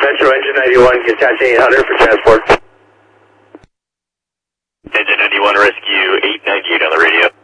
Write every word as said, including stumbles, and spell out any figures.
Metro Engine ninety-one, Hitachi eight hundred for transport. Engine ninety-one, rescue eight ninety-eight on the radio.